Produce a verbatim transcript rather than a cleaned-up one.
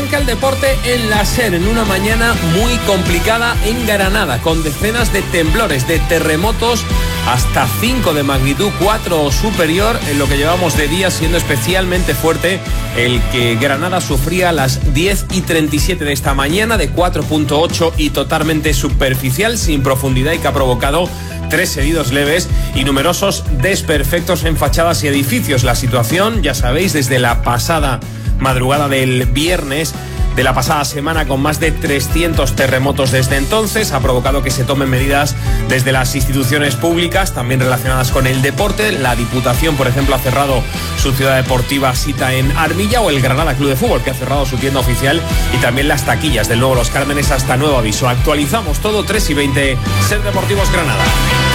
Arranca el deporte en la SER en una mañana muy complicada en Granada, con decenas de temblores, de terremotos, hasta cinco de magnitud cuatro o superior, en lo que llevamos de día, siendo especialmente fuerte el que Granada sufría a las diez y treinta y siete de esta mañana, de cuatro punto ocho y totalmente superficial, sin profundidad, y que ha provocado tres heridos leves y numerosos desperfectos en fachadas y edificios. La situación, ya sabéis, desde la pasada madrugada del viernes de la pasada semana, con más de trescientos terremotos desde entonces, ha provocado que se tomen medidas desde las instituciones públicas, también relacionadas con el deporte. La Diputación, por ejemplo, ha cerrado su ciudad deportiva Sita en Armilla, o el Granada Club de Fútbol, que ha cerrado su tienda oficial, y también las taquillas del nuevo Los Cármenes hasta nuevo aviso. Actualizamos todo, tres y veinte, SER Deportivos Granada.